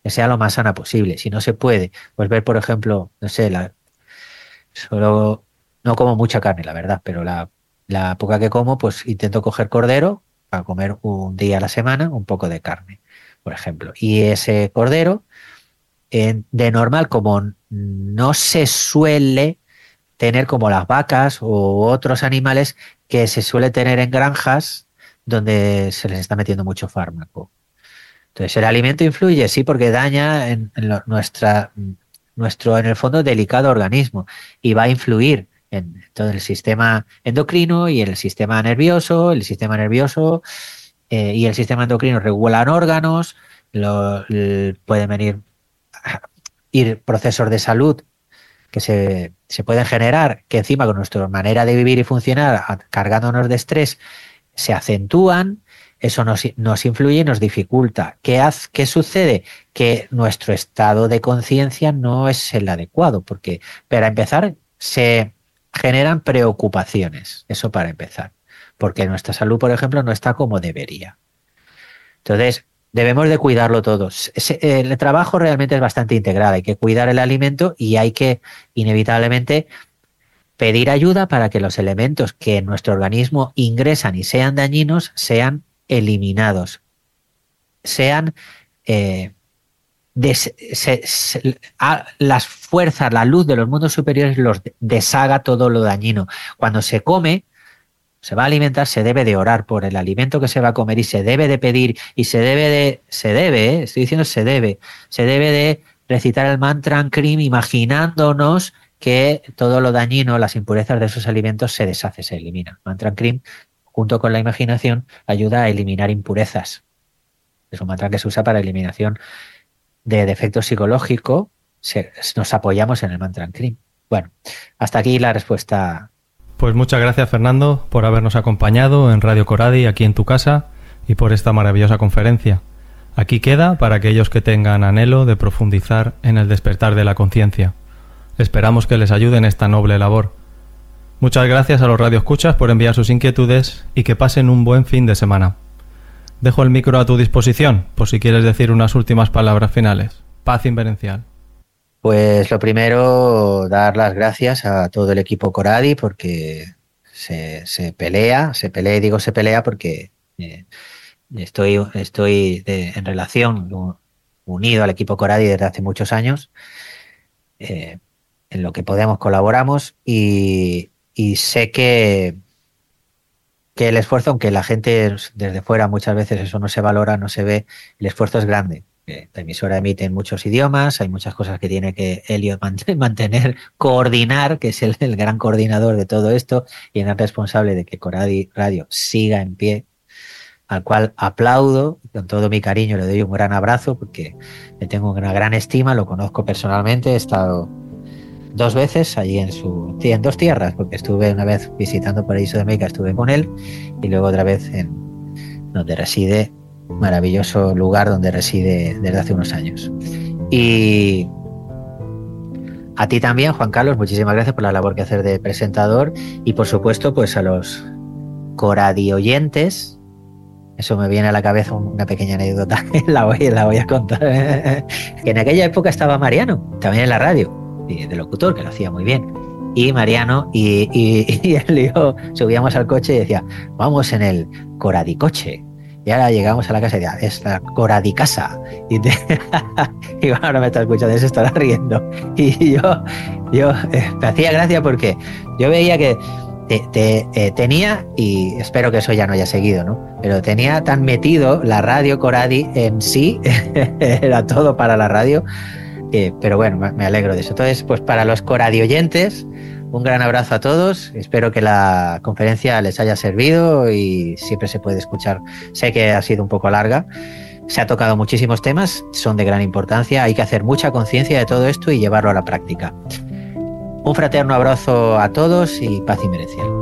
que sea lo más sana posible. Si no se puede, pues ver, por ejemplo, no sé, solo no como mucha carne, la verdad, pero la poca que como, pues intento coger cordero para comer un día a la semana, un poco de carne, por ejemplo. Y ese cordero, de normal, como no se suele tener como las vacas u otros animales que se suele tener en granjas donde se les está metiendo mucho fármaco. Entonces, ¿el alimento influye? Sí, porque daña nuestro, en el fondo, delicado organismo y va a influir en todo el sistema endocrino y el sistema nervioso. El sistema nervioso y el sistema endocrino regulan órganos, pueden ir procesos de salud que se pueden generar, que encima con nuestra manera de vivir y funcionar, cargándonos de estrés, se acentúan. Eso nos influye y nos dificulta. ¿Qué sucede? Que nuestro estado de conciencia no es el adecuado, porque para empezar se generan preocupaciones, eso para empezar, porque nuestra salud, por ejemplo, no está como debería. Entonces, debemos de cuidarlo todos. El trabajo realmente es bastante integral. Hay que cuidar el alimento y hay que, inevitablemente, pedir ayuda para que los elementos que en nuestro organismo ingresan y sean dañinos sean eliminados. Sean las fuerzas, la luz de los mundos superiores los deshaga todo lo dañino. Cuando se come, se va a alimentar, se debe de orar por el alimento que se va a comer y se debe de pedir y estoy diciendo se debe de recitar el mantra Krim imaginándonos que todo lo dañino, las impurezas de esos alimentos se deshace, se elimina. Mantra Krim, junto con la imaginación, ayuda a eliminar impurezas. Es un mantra que se usa para eliminación de defectos psicológicos. Nos apoyamos en el mantra Krim. Bueno, hasta aquí la respuesta. Pues muchas gracias, Fernando, por habernos acompañado en Radio Coradi, aquí en tu casa, y por esta maravillosa conferencia. Aquí queda para aquellos que tengan anhelo de profundizar en el despertar de la conciencia. Esperamos que les ayude en esta noble labor. Muchas gracias a los radioescuchas por enviar sus inquietudes y que pasen un buen fin de semana. Dejo el micro a tu disposición, por si quieres decir unas últimas palabras finales. Paz inverencial. Pues lo primero, dar las gracias a todo el equipo Coradi porque se pelea porque estoy en relación unido al equipo Coradi desde hace muchos años. En lo que podemos colaboramos y sé que el esfuerzo, aunque la gente desde fuera muchas veces eso no se valora, no se ve, el esfuerzo es grande. La emisora emite en muchos idiomas, hay muchas cosas que tiene que Elliot mantener, coordinar, que es el gran coordinador de todo esto y el gran responsable de que Coradi Radio siga en pie, al cual aplaudo, con todo mi cariño le doy un gran abrazo porque le tengo una gran estima, lo conozco personalmente, he estado 2 veces allí en dos tierras, porque estuve una vez visitando Paraíso de Meca, estuve con él, y luego otra vez en donde reside, maravilloso lugar donde reside desde hace unos años. Y a ti también, Juan Carlos, muchísimas gracias por la labor que haces de presentador y por supuesto pues a los Coradi oyentes. Eso me viene a la cabeza una pequeña anécdota, la voy a contar. Que en aquella época estaba Mariano, también en la radio, de locutor, que lo hacía muy bien. Y Mariano y él y yo subíamos al coche y decía, vamos en el Coradi coche. Y ahora llegamos a la casa y decía, es la Coradi casa. Y ahora me está escuchando y se estará riendo. Y yo me hacía gracia porque yo veía que tenía, y espero que eso ya no haya seguido, ¿no? Pero tenía tan metido la radio Coradi en sí, era todo para la radio, pero bueno, me alegro de eso. Entonces, pues para los Coradi oyentes, un gran abrazo a todos, espero que la conferencia les haya servido y siempre se puede escuchar. Sé que ha sido un poco larga, se ha tocado muchísimos temas, son de gran importancia, hay que hacer mucha conciencia de todo esto y llevarlo a la práctica. Un fraterno abrazo a todos y paz inmerencial.